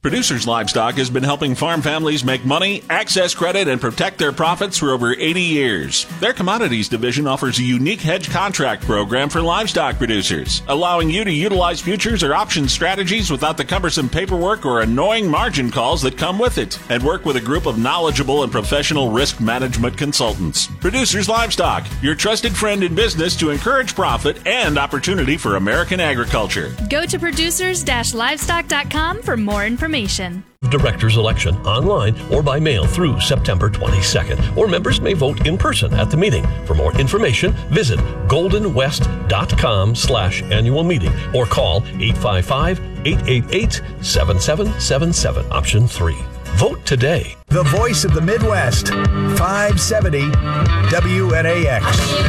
Producers Livestock has been helping farm families make money, access credit, and protect their profits for over 80 years. Their commodities division offers a unique hedge contract program for livestock producers, allowing you to utilize futures or option strategies without the cumbersome paperwork or annoying margin calls that come with it, and work with a group of knowledgeable and professional risk management consultants. Producers Livestock, your trusted friend in business to encourage profit and opportunity for American agriculture. Go to producers-livestock.com for more information. Directors election online or by mail through September 22nd, or members may vote in person at the meeting. For more information, visit goldenwest.com/annual meeting or call 855-888-7777, option 3. Vote today. The voice of the Midwest, 570 WNAX.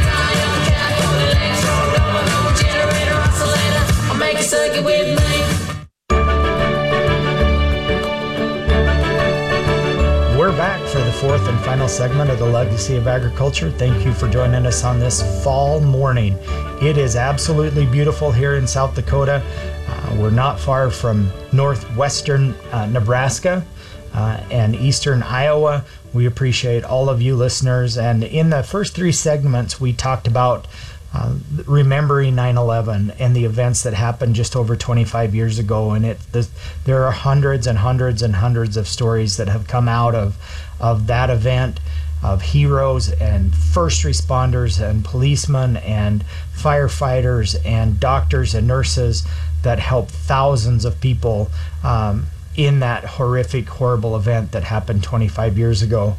We're back for the fourth and final segment of the Legacy of Agriculture. Thank you for joining us on this fall morning. It is absolutely beautiful here in South Dakota. We're not far from northwestern Nebraska and eastern Iowa. We appreciate all of you listeners. And in the first three segments, we talked about remembering 9/11 and the events that happened just over 25 years ago. And there are hundreds and hundreds and hundreds of stories that have come out of that event, of heroes and first responders and policemen and firefighters and doctors and nurses that helped thousands of people in that horrific, horrible event that happened 25 years ago.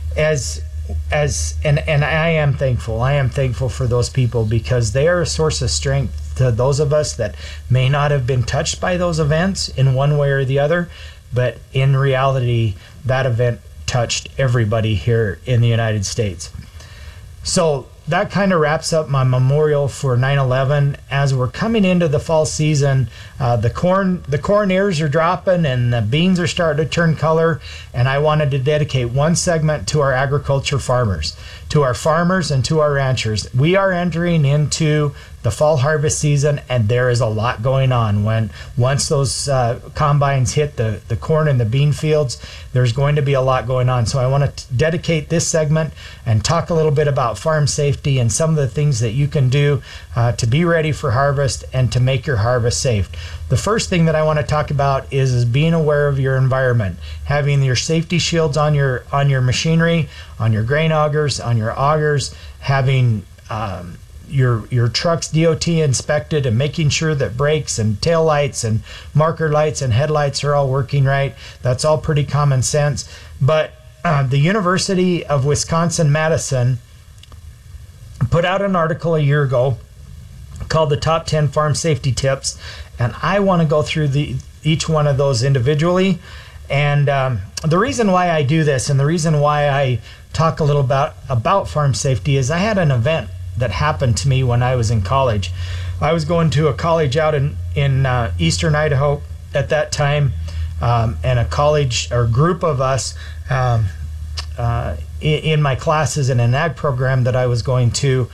And I am thankful. I am thankful for those people because they are a source of strength to those of us that may not have been touched by those events in one way or the other, but in reality, that event touched everybody here in the United States. So that kind of wraps up my memorial for 9/11. As we're coming into the fall season, the corn ears are dropping and the beans are starting to turn color. And I wanted to dedicate one segment to our agriculture farmers, to our farmers and to our ranchers. We are entering into the fall harvest season, and there is a lot going on. Once those combines hit the corn and the bean fields, there's going to be a lot going on. So I want to dedicate this segment and talk a little bit about farm safety and some of the things that you can do to be ready for harvest and to make your harvest safe. The first thing that I want to talk about is being aware of your environment, having your safety shields on your machinery, on your grain augers, on your augers, having your truck's DOT inspected and making sure that brakes and tail lights and marker lights and headlights are all working right. That's all pretty common sense. But the University of Wisconsin-Madison put out an article a year ago called the Top 10 Farm Safety Tips, and I want to go through each one of those individually. And the reason why I do this and the reason why I talk a little about farm safety is I had an event that happened to me when I was in college. I was going to a college out in eastern Idaho at that time, and a college or group of us in my classes in an ag program that I was going to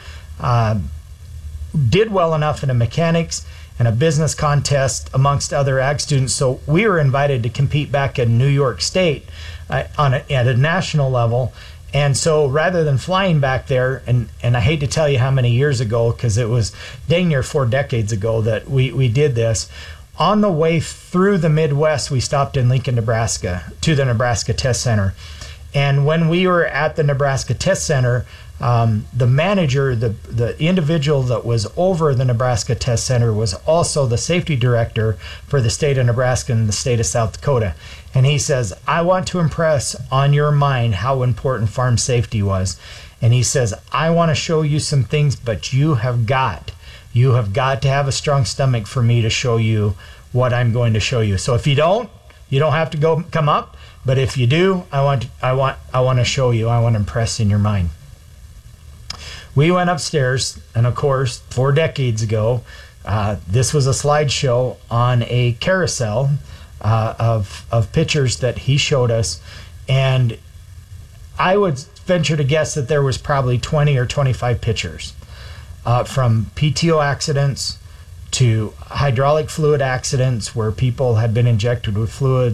did well enough in a mechanics and a business contest amongst other ag students. So we were invited to compete back in New York State at a national level. And so rather than flying back there, and I hate to tell you how many years ago, because it was dang near 4 decades ago that we did this, on the way through the Midwest, we stopped in Lincoln, Nebraska, to the Nebraska Test Center. And when we were at the Nebraska Test Center, the manager, the individual that was over the Nebraska Test Center was also the safety director for the state of Nebraska and the state of South Dakota. And he says, I want to impress on your mind how important farm safety was. And he says, I want to show you some things, but you have got to have a strong stomach for me to show you what I'm going to show you. So if you don't have to come up. But if you do, I want to show you. I want to impress in your mind. We went upstairs, and of course, 4 decades ago, this was a slideshow on a carousel of pictures that he showed us, and I would venture to guess that there was probably 20 or 25 pictures from PTO accidents to hydraulic fluid accidents where people had been injected with fluid